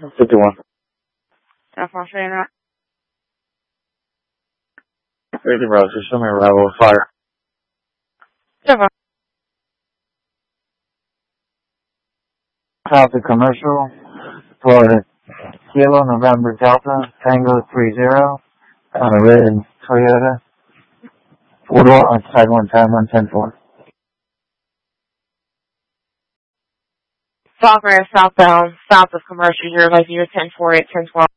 51. That's what I'm saying. 50 Roger, show me arrival of fire. Yeah, South of Commercial, Florida. Kilo, November Delta, Tango 30, on a red Toyota. 4-door on side 1 time, 110-4. Falcon southbound, south of Commercial, you're like 10-4 at 10-12.